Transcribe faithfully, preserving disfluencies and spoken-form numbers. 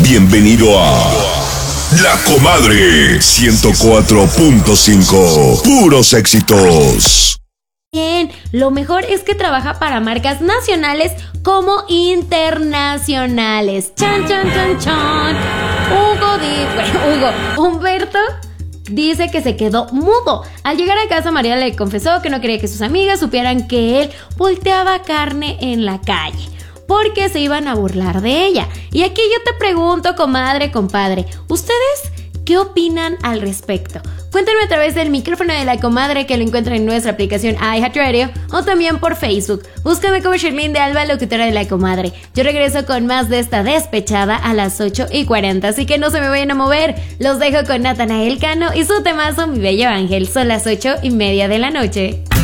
Bienvenido a La Comadre ciento cuatro punto cinco. Puros éxitos. Bien, lo mejor es que trabaja para marcas nacionales como internacionales. Chan, chan, chan, chan. Hugo, di, bueno, Hugo, Humberto dice que se quedó mudo. Al llegar a casa, María le confesó que no quería que sus amigas supieran que él volteaba carne en la calle, porque se iban a burlar de ella. Y aquí yo te pregunto, comadre, compadre, ¿ustedes qué opinan al respecto? Cuéntenme a través del micrófono de la comadre, que lo encuentran en nuestra aplicación iHeartRadio, o también por Facebook. Búscame como Sherlyn de Alba, locutora de la comadre. Yo regreso con más de esta despechada a las ocho y cuarenta, así que no se me vayan a mover. Los dejo con Natanael Cano y su temazo Mi Bello Ángel. Son las ocho y media de la noche.